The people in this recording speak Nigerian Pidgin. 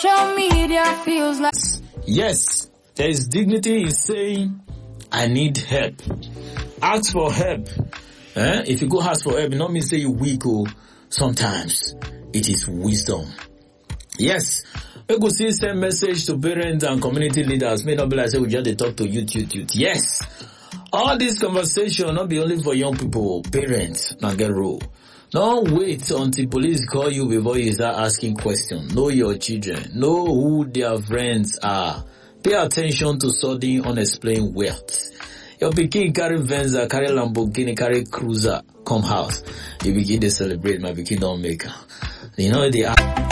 Social media feels like. Yes, there is dignity in saying, I need help. Ask for help. If you go ask for help, it not mean say you weak. Sometimes it is wisdom. Yes, we go see send message to parents and community leaders. May not be like say we just talk to youth. Yes, all this conversation not be only for young people, parents, not get rule. Don't wait until police call you before you start asking questions. Know your children. Know who their friends are. Pay attention to sudden unexplained wealth. Your pikin carry Venza, carry Lamborghini, carry Cruiser, come house. You begin to celebrate, my pikin don't make her. You know they are.